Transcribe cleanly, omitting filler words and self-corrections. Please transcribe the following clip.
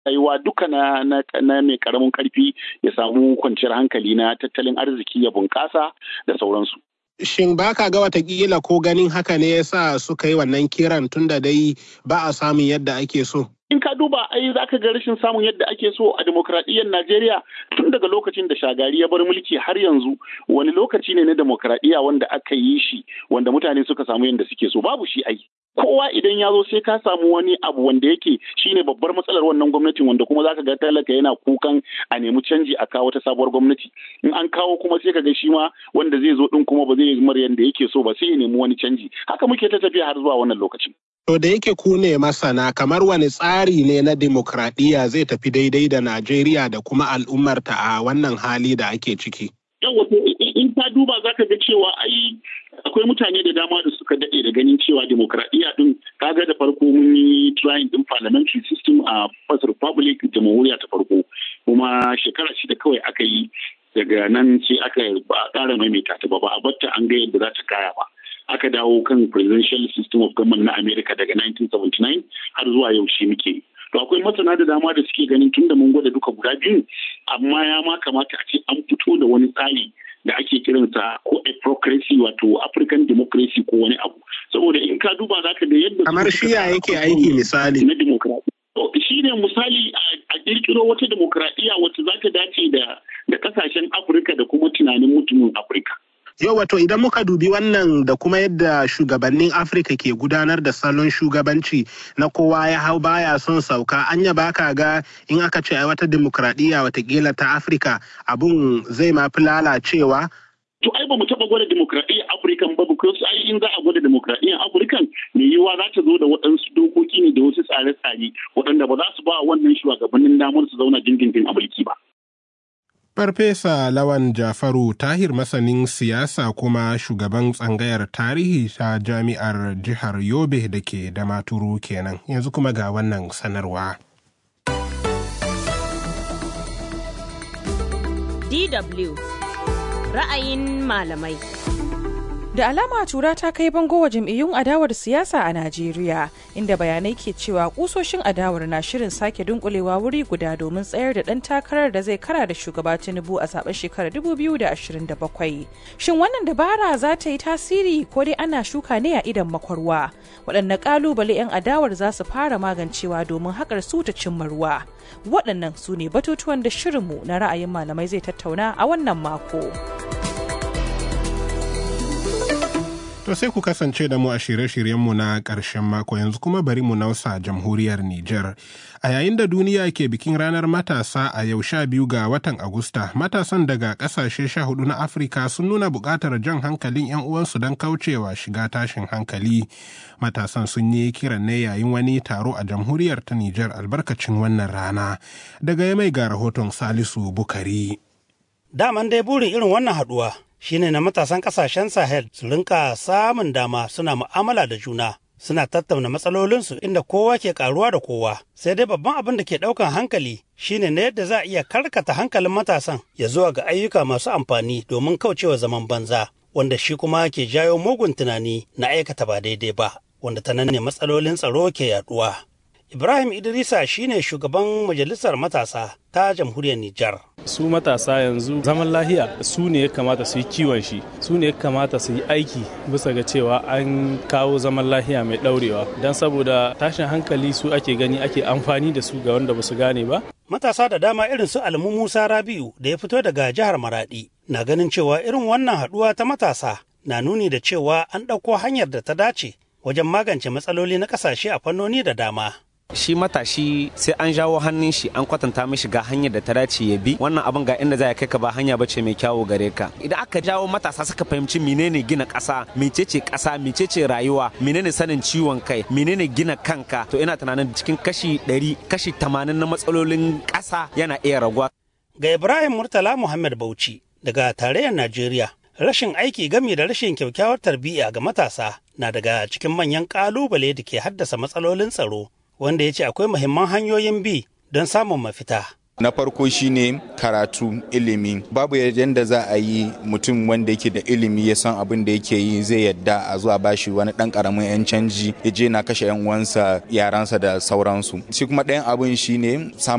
rayuwa duka na mai karamin karfi ya samu kwanciyar hankali na tattalin arziki ya bunƙasa da sauransu. Shin baka ga watakila ko ganin haka ne yasa suka yi wannan kiran tunda dai ba a samun yadda ake so? In ka duba za ka ga rashin samun yadda ake so a demokradiyyar Najeriya tun daga lokacin da Shagari ya bar mulki har yanzu wani lokaci ne na demokradiyya wanda aka yi shi wanda mutane suka samu yadda suke so babu shi ai. Kowa idan ya zo sai ka samu wani abu wanda yake shine babbar matsalar wannan gwamnatin wanda kuma zaka ga talaka yana kukan a nemi canji a kawo ta sabuwar gwamnati. In an kawo kuma sai ka ga shi ma wanda zai zo din kuma ba zai yi mar yadda yake so ba sai ya nemi wani canji. Haka muke ta tafiya har zuwa wannan lokacin. To da yake ku ne masana kamar wani tsari ne na demokradiyya zai tafi daidai da Najeriya da kuma al'ummarta a wannan hali da ake ciki? Yawwa in ta duba za ka ga cewa akwai mutane da dama da suka daɗe da ganin cewa demokradiyya din kaga da farko mun yi trying din parliamentary system a First Republic jamhuriya ta farko kuma shekara 6 kawai aka yi daga nan sai aka ba a ƙara maimaita ta ba a batta an ga yadda za ta kaya ba. Aka dawo kan presidential system of government na America daga 1979 har zuwa yau shi muke. To akwai masana da dama da suke ganin tun da mun gwada duka guda biyu amma ya ma kamata a ce an fito da wani tsari da ake kiransa ko aprocracy wato African democracy ko wani abu. Saboda in ka duba za ka ga yadda kamar shi ya yake aiki misali na demokradiyya. Shi ne misali a kirkiro wata demokradiyya wacce za ta dace da kasashen Afirka da kuma tunanin mutumin Afirka. Yau wato idan muka dubi wannan da kuma yadda shugabannin Afirka ke gudanar da salon shugabanci na kowa ya hau baya son sauka anya baka ga in aka ce wata demokradiyya watakila ta Afirka abun zai mafi lalacewa. To ai ba mu taɓa gwada demokradiyyar Afirkan ba because ai in za a gwada demokradiyyar Afirkan mai yiwuwa za ta zo da waɗansu dokoki ne da wasu tsare-tsare waɗanda ba za su ba wannan shugabannin damar su zauna dindindin a mulki ba. Farfesa Lawan Jafaru Tahir masanin siyasa kuma shugaban tsangayar tarihi ta jami'ar jihar Yobe da ke Damaturu kenan. Yanzu kuma ga wannan sanarwa. DW Ra'ayin malamai. Da alama tura ta kai bango wa jam'iyyun adawar siyasa a Najeriya, inda bayanai ke cewa kusoshin adawar na shirin sake dunkulewa wuri guda domin tsayar da ɗan takarar da zai kara da shugaba Tinubu a zaben shekarar 2027. Shin wannan dabara za ta yi tasiri ko dai ana shuka ne a idan makwarwa? Waɗanne ƙalubale 'yan adawar za su fara magancewa domin haƙar su ta cimma ruwa? Waɗannan su ne batutuwan da shirinmu na ra'ayin malamai zai tattauna a wannan mako. To sai ku kasance da mu a shirye-shiryenmu na ƙarshen mako yanzu kuma bari mu nausa jamhuriyar Nijar. A yayin da duniya ke bikin ranar matasa a yau 12 ga watan Agusta, matasan daga ƙasashe 14 na Afirka sun nuna buƙatar jan hankalin 'yan uwansu don kaucewa shiga tashin hankali. Matasan sun yi kiran ne yayin wani taro a jamhuriyar ta Nijar albarkacin wannan rana. Daga Yamai ga rahoton Salisu Bukari. Daman dai burin irin wannan haɗuwa shine na matasan kasashen Sahel su rinka samun dama suna mu'amala da juna, suna tattauna matsalolinsu inda kowa ke karuwa da kowa. Sai dai babban abin da ke ɗaukan hankali shine na yadda za a iya karkata hankalin matasan ya zuwa ga ayyuka masu amfani domin kaucewa zaman banza, wanda shi kuma ke jawo mugun tunani na aikata ba daidai ba, wanda ta nan ne matsalolin tsaro ke yaduwa. Ibrahim Idrisa shine shugaban majalisar matasa ta jamhuriyar Nijar. Su matasa yanzu zaman lahiya su ne ya kamata su yi kiwon shi, su ne ya kamata su yi aiki bisa ga cewa an kawo zaman lahiya mai ɗaurewa. Don saboda tashin hankali su ake gani ake amfani da su ga wanda ba su gane ba. Matasa da dama irin su Almu Musa Rabiu da ya fito daga jihar Maradi na ganin cewa irin wannan haɗuwa ta matasa na nuni da cewa an ɗauko hanyar da ta dace wajen magance matsaloli na ƙasashe a fannoni da dama. Shi matashi sai an jawo hannun shi an kwatanta mishi ga hanyar da ta dace ya bi, wannan abin ga inda za kai ka ba hanya bace mai kyawu gare ka. Idan aka jawo matasa suka fahimci menene gina ƙasa, mecece rayuwa, menene sanin ciwon kai, menene gina kanka, to ina tunanin cikin kashi 100 kashi 80 na matsalolin ƙasa yana iya raguwa. Ga Ibrahim Murtala Muhammad Bauchi daga tarayyar Najeriya, rashin aiki game da rashin kyakkyawar tarbiyya ga matasa na daga cikin manyan ƙalubale da ke haddasa matsalolin tsaro, wanda ya ce akwai muhimman hanyoyin bi don samun mafita. Na farko shine karatu, ilimi. Babu yadda za a yi mutum wanda yake da ilimi ya san abin da yake yi zai yadda a zuwa bashi wani dan karamin yan canji ya je na kashe yan uwansa, yaransa da sauransu. Shi kuma ɗayan abin shine